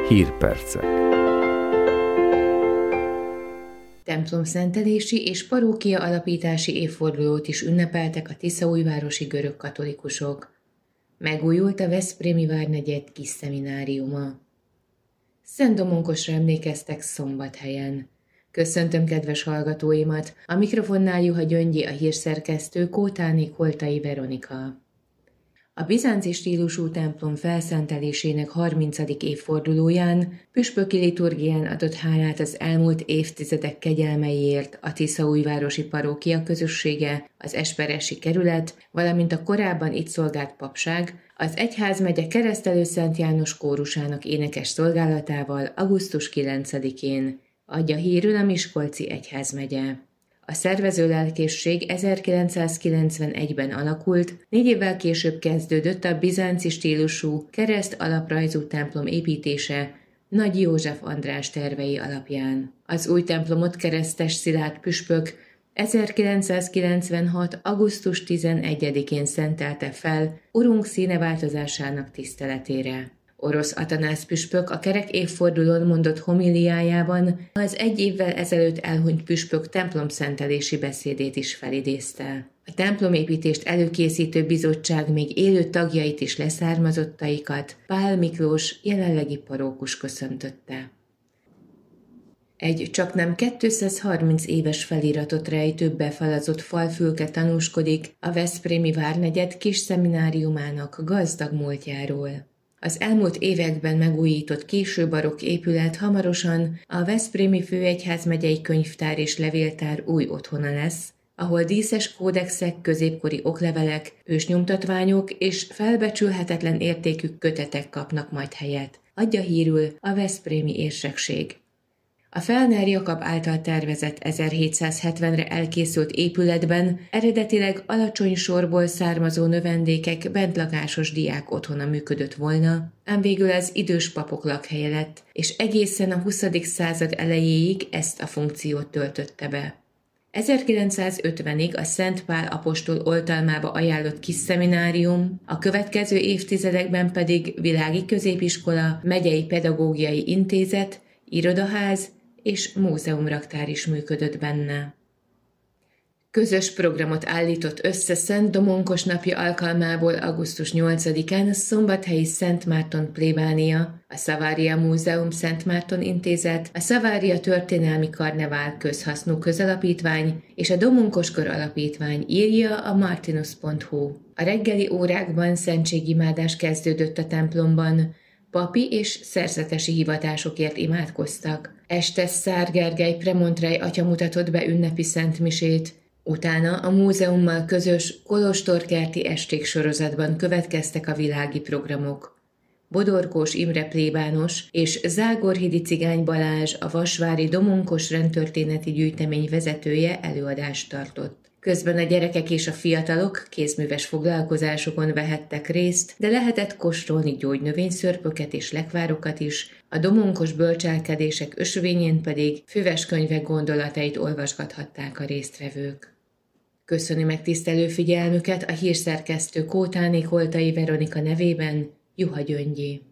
Hírpercek. Templomszentelési és parókia alapítási évfordulót is ünnepeltek a tiszaújvárosi görög katolikusok. Megújult a veszprémi várnegyed kis szemináriuma. Szent Domonkosra emlékeztek Szombathelyen. Köszöntöm kedves hallgatóimat, a mikrofonnál Juha Gyöngyi, a hírszerkesztő, Kótáni Koltai Veronika. A bizánci stílusú templom felszentelésének 30. évfordulóján püspöki liturgián adott hálát az elmúlt évtizedek kegyelmeiért a tiszaújvárosi parókia közössége, az esperesi kerület, valamint a korábban itt szolgált papság, az egyházmegye Keresztelő Szent János kórusának énekes szolgálatával augusztus 9-én, adja hírül a Miskolci egyházmegye. A szervező lelkészség 1991-ben alakult, 4 évvel később kezdődött a bizánci stílusú, kereszt alaprajzú templom építése Nagy József András tervei alapján. Az új templomot Keresztes Szilárd püspök 1996. augusztus 11-én szentelte fel Urunk színeváltozásának tiszteletére. Orosz Atanász püspök a kerek évfordulón mondott homiliájában az 1 évvel ezelőtt elhunyt püspök templomszentelési beszédét is felidézte. A templomépítést előkészítő bizottság még élő tagjait és leszármazottaikat Pál Miklós jelenlegi parókus köszöntötte. Egy csaknem 230 éves feliratot rejtő befalazott falfülke tanúskodik a veszprémi várnegyed kis szemináriumának gazdag múltjáról. Az elmúlt években megújított késő barokk épület hamarosan a veszprémi főegyházmegyei könyvtár és levéltár új otthona lesz, ahol díszes kódexek, középkori oklevelek, ősnyomtatványok és felbecsülhetetlen értékű kötetek kapnak majd helyet, adja hírül a veszprémi érsekség. A Felner Jakab által tervezett 1770-re elkészült épületben eredetileg alacsony sorból származó növendékek bentlakásos diák otthona működött volna, ám végül az idős papok lakhelye lett, és egészen a 20. század elejéig ezt a funkciót töltötte be. 1950-ig a Szent Pál apostol oltalmába ajánlott kis szeminárium, a következő évtizedekben pedig világi középiskola, megyei pedagógiai intézet, irodaház és múzeumraktár is működött benne. Közös programot állított össze Szent Domonkos napja alkalmából augusztus 8-án a szombathelyi Szent Márton plébánia, a Savaria Múzeum Szent Márton Intézet, a Savaria Történelmi Karnevál közhasznú közalapítvány és a Domonkoskor Alapítvány, írja a martinus.hu. A reggeli órákban szentségimádás kezdődött a templomban, papi és szerzetesi hivatásokért imádkoztak. Este Szár Gergely premontrei atya mutatott be ünnepi szentmisét, utána a múzeummal közös kolostorkerti esték sorozatban következtek a világi programok. Bodorkós Imre plébános és Zágorhidi Cigány Balázs, a vasvári Domonkos rendtörténeti gyűjtemény vezetője előadást tartott. Közben a gyerekek és a fiatalok kézműves foglalkozásokon vehettek részt, de lehetett kóstolni gyógynövényszörpöket és lekvárokat is, a domonkos bölcselkedések ösvényén pedig füveskönyvek gondolatait olvasgathatták a résztvevők. Köszöni megtisztelő figyelmüket a hírszerkesztő Kótáni Koltai Veronika nevében, Juha Gyöngyi.